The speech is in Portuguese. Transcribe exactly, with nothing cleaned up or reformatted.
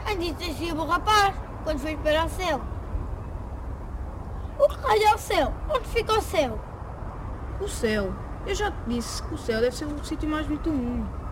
Antes disse o rapaz, quando foi para o céu. O que raio é o céu? Onde fica o céu? O céu. Eu já te disse que o céu deve ser o sítio mais bonito do mundo.